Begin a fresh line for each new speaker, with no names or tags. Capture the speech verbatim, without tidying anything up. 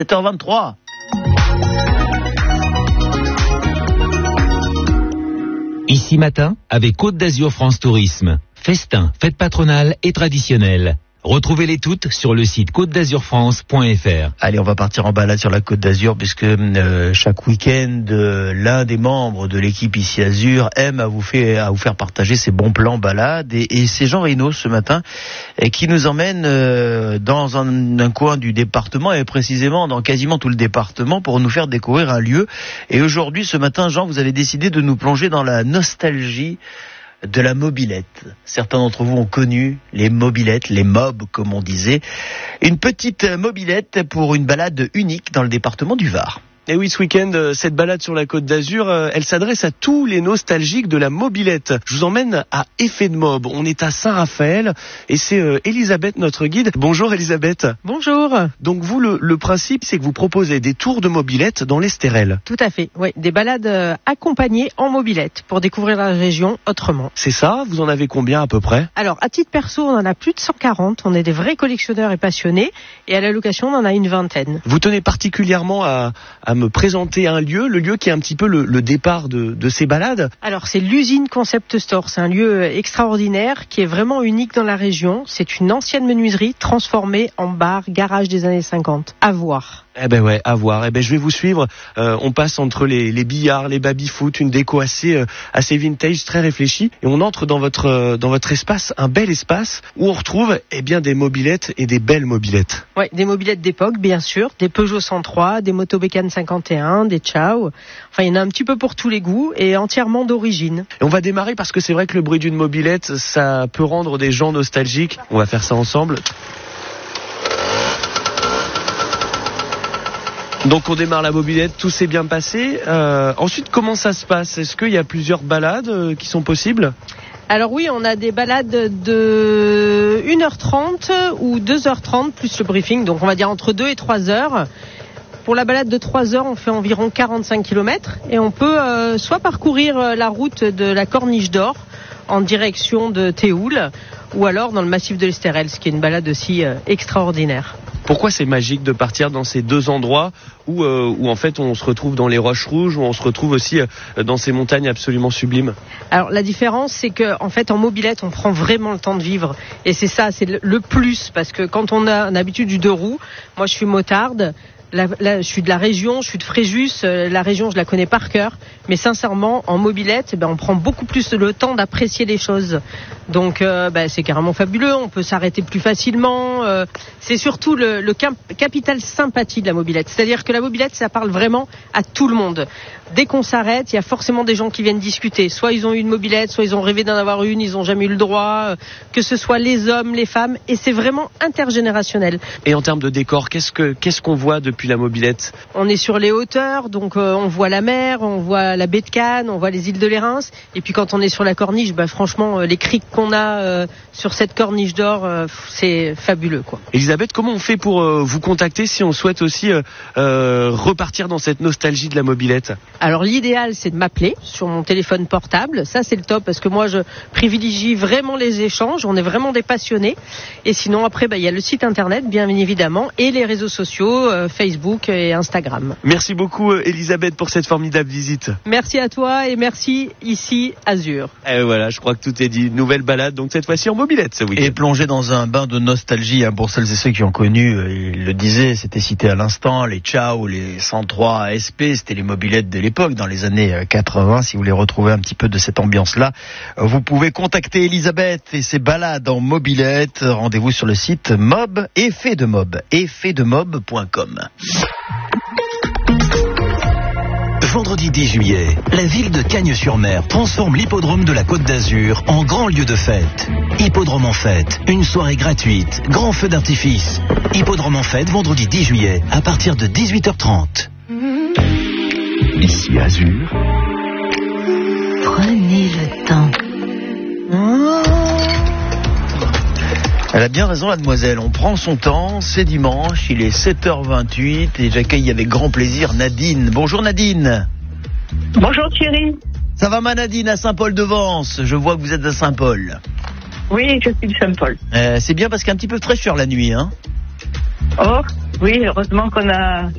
sept heures vingt-trois.
Ici matin, avec Côte d'Azur France Tourisme. Festin, fête patronale et traditionnelle. Retrouvez-les toutes sur le site côte d'azur france point f r.
Allez, on va partir en balade sur la Côte d'Azur puisque euh, chaque week-end, euh, l'un des membres de l'équipe Ici Azur aime à vous faire, à vous faire partager ses bons plans balades. Et, et c'est Jean Reynaud ce matin et qui nous emmène euh, dans un, un coin du département et précisément dans quasiment tout le département pour nous faire découvrir un lieu. Et aujourd'hui, ce matin, Jean, vous avez décidé de nous plonger dans la nostalgie de la mobilette. Certains d'entre vous ont connu les mobilettes, les mobs comme on disait. Une petite mobilette pour une balade unique dans le département du Var.
Et oui, ce week-end, cette balade sur la Côte d'Azur, elle s'adresse à tous les nostalgiques de la mobilette. Je vous emmène à Effet de Mob. On est à Saint-Raphaël et c'est euh, Elisabeth, notre guide. Bonjour Elisabeth.
Bonjour.
Donc vous, le, le principe, c'est que vous proposez des tours de mobilette dans l'Estérel.
Tout à fait, oui. Des balades euh, accompagnées en mobilette pour découvrir la région autrement.
C'est ça? Vous en avez combien à peu près?
Alors, à titre perso, on en a plus de cent quarante. On est des vrais collectionneurs et passionnés. Et à la location, on en a une vingtaine.
Vous tenez particulièrement à, à me présenter un lieu, le lieu qui est un petit peu le, le départ de, de ces balades.
Alors c'est l'usine Concept Store, c'est un lieu extraordinaire qui est vraiment unique dans la région. C'est une ancienne menuiserie transformée en bar, garage des années cinquante. À voir.
Eh ben ouais, à voir. Eh ben je vais vous suivre. Euh, on passe entre les, les billards, les baby-foot, une déco assez euh, assez vintage, très réfléchie, et on entre dans votre euh, dans votre espace, un bel espace où on retrouve eh bien des mobilettes et des belles mobilettes.
Ouais, des mobilettes d'époque bien sûr, des Peugeot cent trois, des Moto Bécane cinquante et un, des Ciao. Enfin, il y en a un petit peu pour tous les goûts et entièrement d'origine.
Et on va démarrer parce que c'est vrai que le bruit d'une mobilette, ça peut rendre des gens nostalgiques. On va faire ça ensemble. Donc on démarre la mobilette, tout s'est bien passé. Euh, ensuite, comment ça se passe? Est-ce qu'il y a plusieurs balades euh, qui sont possibles?
Alors oui, on a des balades de une heure trente ou deux heures trente plus le briefing, donc on va dire entre deux et trois heures. Pour la balade de trois heures, on fait environ quarante-cinq kilomètres et on peut euh, soit parcourir la route de la Corniche d'Or en direction de Théoul ou alors dans le massif de l'Estérel, ce qui est une balade aussi euh, extraordinaire.
Pourquoi c'est magique de partir dans ces deux endroits où, euh, où en fait on se retrouve dans les Roches Rouges, où on se retrouve aussi euh, dans ces montagnes absolument sublimes?
Alors la différence, c'est que en fait en mobilette, on prend vraiment le temps de vivre et c'est ça, c'est le, le plus, parce que quand on a l'habitude du deux roues, moi je suis motarde. Là, là, je suis de la région, je suis de Fréjus, euh, la région je la connais par cœur, mais sincèrement en mobilette, ben, on prend beaucoup plus le temps d'apprécier les choses. Donc euh, ben, c'est carrément fabuleux, on peut s'arrêter plus facilement. Euh, c'est surtout le, le cap- capital sympathie de la mobilette, c'est-à-dire que la mobilette ça parle vraiment à tout le monde. Dès qu'on s'arrête, il y a forcément des gens qui viennent discuter. Soit ils ont eu une mobilette, soit ils ont rêvé d'en avoir une, ils n'ont jamais eu le droit. Euh, que ce soit les hommes, les femmes, et c'est vraiment intergénérationnel.
Et en termes de décor, qu'est-ce que qu'est-ce qu'on voit depuis la mobilette?
On est sur les hauteurs, donc euh, on voit la mer, on voit la baie de Cannes, on voit les îles de l'Érins. Et puis quand on est sur la corniche, bah, franchement, euh, les criques qu'on a euh, sur cette corniche d'or, euh, c'est fabuleux, quoi.
Elisabeth, comment on fait pour euh, vous contacter si on souhaite aussi euh, euh, repartir dans cette nostalgie de la mobilette?
Alors l'idéal, c'est de m'appeler sur mon téléphone portable. Ça, c'est le top parce que moi, je privilégie vraiment les échanges. On est vraiment des passionnés. Et sinon, après, bah, il y a le site internet, bien évidemment, et les réseaux sociaux, euh, Facebook et Instagram.
Merci beaucoup, Elisabeth, pour cette formidable visite.
Merci à toi et merci Ici Azur.
Et voilà, je crois que tout est dit. Nouvelle balade, donc cette fois-ci en mobilette ce week-end.
Et plonger dans un bain de nostalgie, hein, pour celles et ceux qui ont connu, euh, il le disait, c'était cité à l'instant, les Ciao, les cent trois A S P, c'était les mobilettes de l'époque, dans les années quatre-vingts. Si vous voulez retrouver un petit peu de cette ambiance-là, vous pouvez contacter Elisabeth et ses balades en mobilette. Rendez-vous sur le site Mob, Effet de Mob, effet de mob point com.
Vendredi dix juillet, la ville de Cagnes-sur-Mer transforme l'hippodrome de la Côte d'Azur en grand lieu de fête. Hippodrome en fête, une soirée gratuite, grand feu d'artifice. Hippodrome en fête, vendredi dix juillet, à partir de dix-huit heures trente.
Ici Azur.
Prenez le temps. Oh.
Elle a bien raison, la demoiselle. On prend son temps, c'est dimanche, il est sept heures vingt-huit et j'accueille avec grand plaisir Nadine. Bonjour Nadine.
Bonjour Thierry.
Ça va ma Nadine à Saint-Paul-de-Vence? Je vois que vous êtes à Saint-Paul.
Oui, je suis de Saint-Paul.
Euh, c'est bien parce qu'il y a un petit peu de fraîcheur la nuit, hein?
Oh, oui, heureusement qu'on a